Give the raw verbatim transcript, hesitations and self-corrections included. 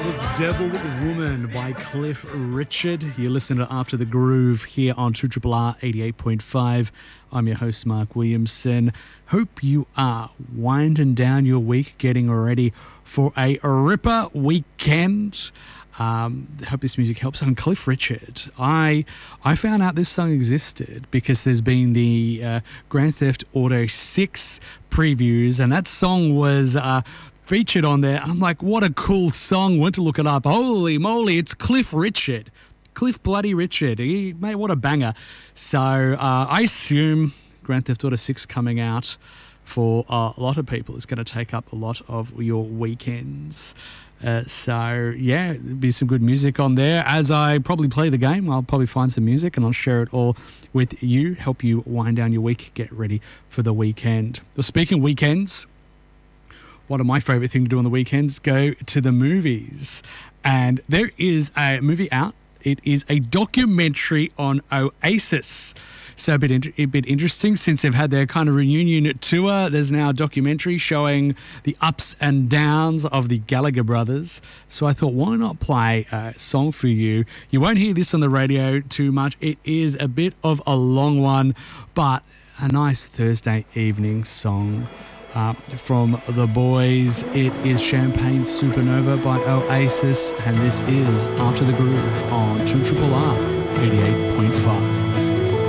was Devil Woman by Cliff Richard. You listen to After the Groove here on two R R R eighty-eight point five. I'm your host, Mark Williamson. Hope you are winding down your week, getting ready for a ripper weekend. Um, hope this music helps. I'm Cliff Richard. I I found out this song existed because there's been the uh, Grand Theft Auto six previews, and that song was uh, featured on there. I'm like, what a cool song. Went to look it up. Holy moly, it's Cliff Richard. Cliff bloody Richard. He, mate, what a banger. So uh, I assume Grand Theft Auto six coming out for uh, a lot of people is going to take up a lot of your weekends. Uh, so, yeah, there'll be some good music on there. As I probably play the game, I'll probably find some music and I'll share it all with you, help you wind down your week, get ready for the weekend. Well, speaking of weekends, one of my favourite things to do on the weekends, go to the movies. And there is a movie out. It is a documentary on Oasis. So a bit, in- a bit interesting since they've had their kind of reunion tour. There's now a documentary showing the ups and downs of the Gallagher brothers. So I thought, why not play a song for you? You won't hear this on the radio too much. It is a bit of a long one, but a nice Thursday evening song uh, from the boys. It is Champagne Supernova by Oasis, and this is After the Groove on two R R R eighty-eight point five.